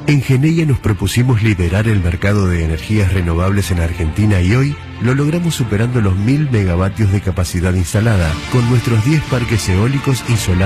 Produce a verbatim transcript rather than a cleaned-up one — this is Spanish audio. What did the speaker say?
En Geneia nos propusimos liderar el mercado de energías renovables en Argentina y hoy lo logramos superando los mil megavatios de capacidad instalada con nuestros diez parques eólicos y solares